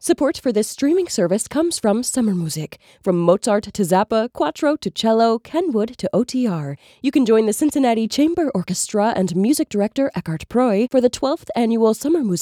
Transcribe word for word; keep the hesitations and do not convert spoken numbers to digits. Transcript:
Support for this streaming service comes from Summer Music. From Mozart to Zappa, Quattro to cello, Kenwood to O T R. You can join the Cincinnati Chamber Orchestra and music director Eckhart Proy for the twelfth Annual Summer Music